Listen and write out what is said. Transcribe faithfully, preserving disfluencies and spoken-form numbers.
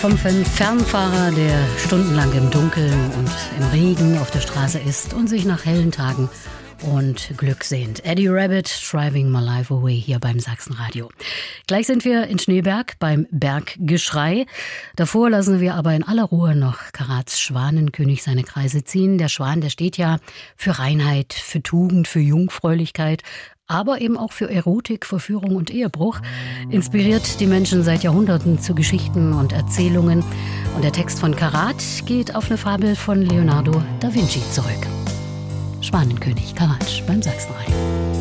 Vom Fernfahrer, der stundenlang im Dunkeln und im Regen auf der Straße ist und sich nach hellen Tagen und Glück sehnt. Eddie Rabbitt, Driving My Life Away, hier beim Sachsenradio. Gleich sind wir in Schneeberg beim Berggeschrei. Davor lassen wir aber in aller Ruhe noch Karats Schwanenkönig seine Kreise ziehen. Der Schwan, der steht ja für Reinheit, für Tugend, für Jungfräulichkeit, aber eben auch für Erotik, Verführung und Ehebruch. Inspiriert die Menschen seit Jahrhunderten zu Geschichten und Erzählungen. Und der Text von Karat geht auf eine Fabel von Leonardo da Vinci zurück. Schwanenkönig Karat beim Sachsenradio.